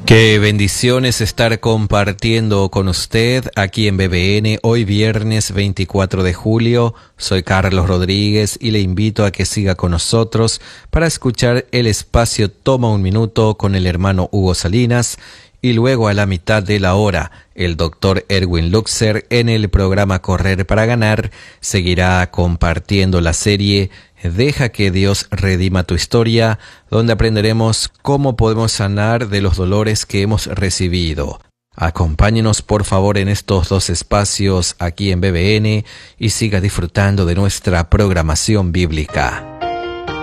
Qué bendiciones estar compartiendo con usted aquí en BBN, hoy viernes 24 de julio. Soy Carlos Rodríguez y le invito a que siga con nosotros para escuchar el espacio Toma un Minuto con el hermano Hugo Salinas y luego a la mitad de la hora el doctor Erwin Luxer en el programa Correr para Ganar seguirá compartiendo la serie Deja que Dios redima tu historia, donde aprenderemos cómo podemos sanar de los dolores que hemos recibido. Acompáñenos por favor en estos dos espacios aquí en BBN y siga disfrutando de nuestra programación bíblica.